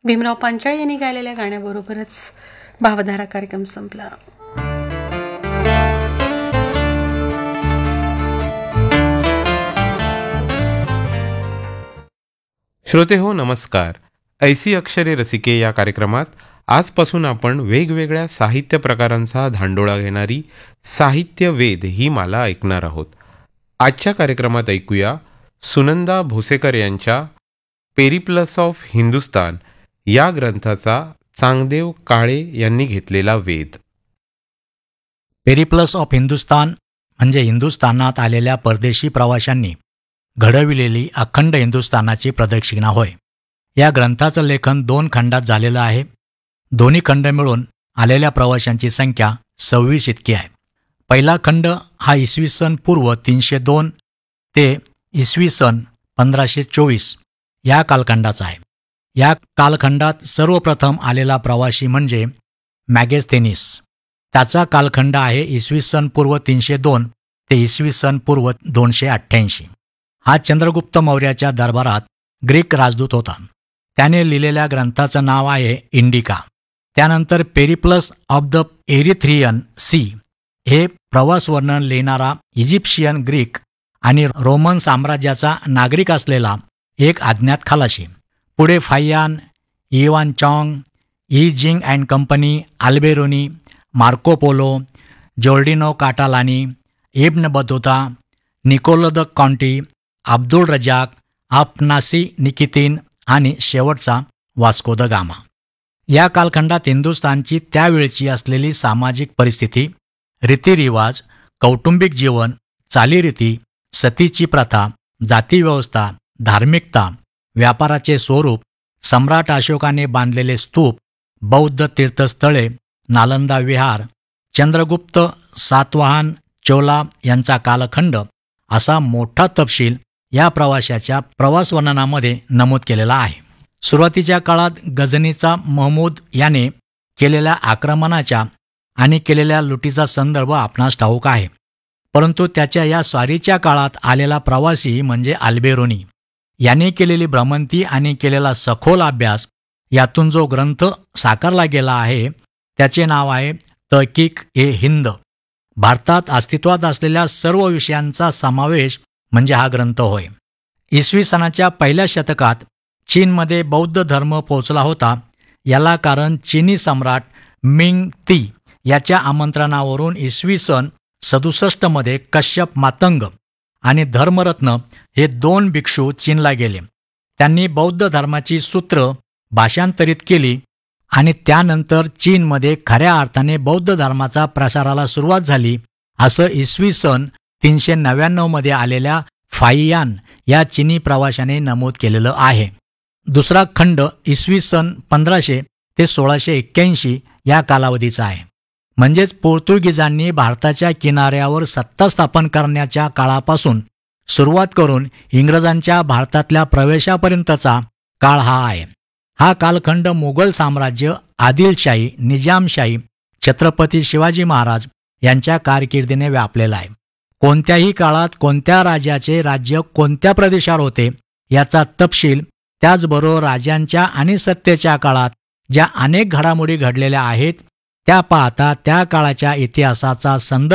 भीमराव पांचाळ यांनी गायलेल्या गाण्याबरोबरच भावधारा कार्यक्रम संपला. श्रोते हो नमस्कार. ऐसी अक्षरे रसिके या कार्यक्रमात आजपासून आपण वेगवेगळ्या साहित्य प्रकारांचा धांडोळा घेणारी साहित्य वेद ही माला ऐकणार आहोत. आजच्या कार्यक्रमात ऐकूया सुनंदा भोसेकर यांच्या पेरिप्लस ऑफ हिंदुस्तान या ग्रंथाचा चांगदेव काळे यांनी घेतलेला वेध. पेरिप्लस ऑफ हिंदुस्तान म्हणजे हिंदुस्थानात आलेल्या परदेशी प्रवाशांनी घडविलेली अखंड हिंदुस्थानाची प्रदक्षिणा होय. या ग्रंथाचं लेखन 2 खंडात झालेलं आहे. दोन्ही खंड मिळून आलेल्या प्रवाशांची संख्या 26 इतकी आहे. पहिला खंड हा इसवी सन पूर्व 302 ते इसवी सन 1524 या कालखंडाचा आहे. या कालखंडात सर्वप्रथम आलेला प्रवासी म्हणजे मॅगेस्थेनिस. त्याचा कालखंड आहे इसवी सन पूर्व 302 ते इसवी सन पूर्व 288. हा चंद्रगुप्त मौर्याच्या दरबारात ग्रीक राजदूत होता. त्याने लिहिलेल्या ग्रंथाचं नाव आहे इंडिका. त्यानंतर Periplus of the Erythraean C हे प्रवास वर्णन लिहिणारा इजिप्शियन, ग्रीक आणि रोमन साम्राज्याचा नागरिक असलेला एक अज्ञात खलाशी. पुढे फाययान, इवान चॉंग, E Jing and company, Alberuni, Marco Polo, जोर्डिनो काटालानी, ibn Battuta, Niccolo the कॉन्टी, Abdul Razak, अफनासी निकितीन आणि शेवटचा वास्को द गामा. या कालखंडात हिंदुस्थानची त्यावेळची असलेली सामाजिक परिस्थिती, रीतिरिवाज, कौटुंबिक जीवन, चालीरीती, सतीची प्रथा, जातीव्यवस्था, धार्मिकता, व्यापाराचे स्वरूप, सम्राट अशोकाने बांधलेले स्तूप, बौद्ध तीर्थस्थळे, नालंदा विहार, चंद्रगुप्त सातवाहन, चोला यांचा कालखंड असा मोठा तपशील या प्रवाशाच्या प्रवास वर्णनामध्ये नमूद केलेला आहे. सुरुवातीच्या काळात गझनीचा महमूद याने केलेल्या आक्रमणाच्या आणि केलेल्या लुटीचा संदर्भ आपणास ठाऊक आहे. परंतु त्याच्या या स्वारीच्या काळात आलेला प्रवासी म्हणजे अल्बेरोनी याने केलेली भ्रमंती आणि केलेला सखोल अभ्यास यातून जो ग्रंथ साकारला गेला आहे त्याचे नाव आहे तहकीक ए हिंद. भारतात अस्तित्वात असलेल्या सर्व विषयांचा समावेश म्हणजे हा ग्रंथ होय. इसवी सनाच्या पहिल्या शतकात चीनमध्ये बौद्ध धर्म पोहोचला होता. याला कारण चीनी सम्राट मिंग ती याच्या आमंत्रणावरून इसवी सन 67 मध्ये कश्यप मातंग आणि धर्मरत्न हे 2 भिक्षू चीनला गेले. त्यांनी बौद्ध धर्माची सूत्र भाषांतरित केली आणि त्यानंतर चीनमध्ये खऱ्या अर्थाने बौद्ध धर्माचा प्रसाराला सुरुवात झाली असं इसवी सन 399 मध्ये आलेल्या फाययान या चीनी प्रवाशाने नमूद केलेलं आहे. दुसरा खंड इसवी सन 1500 ते 1681 या कालावधीचा आहे. म्हणजेच पोर्तुगीजांनी भारताच्या किनाऱ्यावर सत्ता स्थापन करण्याच्या काळापासून सुरुवात करून इंग्रजांच्या भारतातल्या प्रवेशापर्यंतचा काळ हा आहे. हा कालखंड मुघल साम्राज्य, आदिलशाही, निजामशाही, छत्रपती शिवाजी महाराज यांच्या कारकिर्दीने व्यापलेला आहे. कोणत्याही काळात कोणत्या राजाचे राज्य कोणत्या प्रदेशावर होते याचा तपशील, त्याचबरोबर राजांच्या आणि सत्तेच्या काळात ज्या अनेक घडामोडी घडलेल्या आहेत त्या पाहता त्या काळाच्या इतिहासाचा संदर्भ